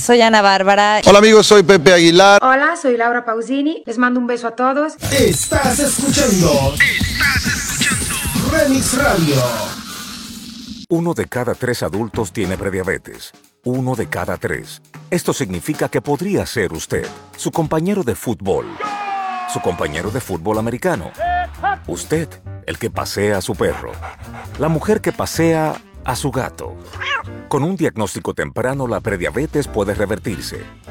soy Ana Bárbara. Hola amigos, soy Pepe Aguilar. Hola, soy Laura Pausini. Les mando un beso a todos. Estás escuchando Remix Radio. 1 de cada 3 adultos tiene prediabetes. 1 de cada 3. Esto significa que podría ser usted, su compañero de fútbol, su compañero de fútbol americano, usted, el que pasea a su perro, la mujer que pasea a su gato. Con un diagnóstico temprano, la prediabetes puede revertirse.